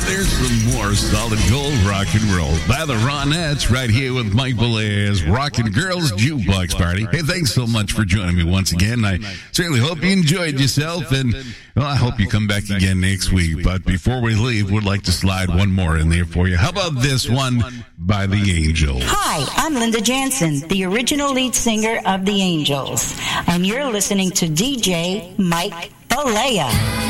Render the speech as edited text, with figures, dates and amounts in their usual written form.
There's some more solid gold rock and roll by the Ronettes right here with Mike Boulez, Rockin' Girls Jukebox Party. Hey, thanks so much for joining me once again. I certainly hope you enjoyed yourself, and well, I hope you come back again next week. But before we leave, we'd like to slide one more in there for you. How about this one by the Angels? Hi, I'm Linda Jansen, the original lead singer of the Angels, and you're listening to DJ Mike Boulez.